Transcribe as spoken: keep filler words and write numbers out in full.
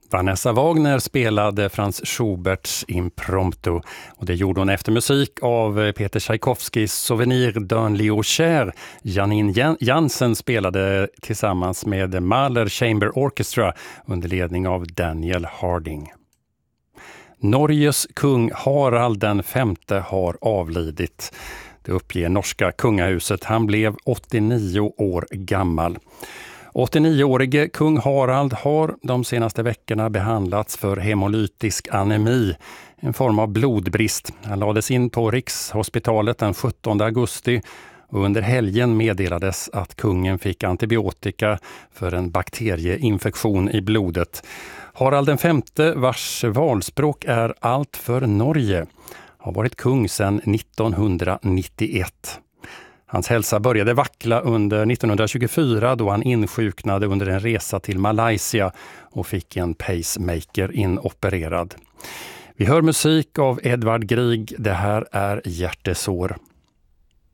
Vanessa Wagner spelade Franz Schuberts Impromptu och det gjorde hon efter musik av Peter Tchaikovskys Souvenir d'un Lieu cher. Janine Jansen spelade tillsammans med Mahler Chamber Orchestra under ledning av Daniel Harding. Norges kung Harald den femte har avlidit. Det uppger norska kungahuset. Han blev åttionio år gammal. åttionio-årige kung Harald har de senaste veckorna behandlats för hemolytisk anemi, en form av blodbrist. Han lades in på Rikshospitalet den sjuttonde augusti och under helgen meddelades att kungen fick antibiotika för en bakterieinfektion i blodet. Harald den femte, vars valspråk är allt för Norge, har varit kung sedan nittonhundranittioett. Hans hälsa började vackla under nittonhundratjugofyra då han insjuknade under en resa till Malaysia och fick en pacemaker inopererad. Vi hör musik av Edvard Grieg. Det här är Hjärtesår.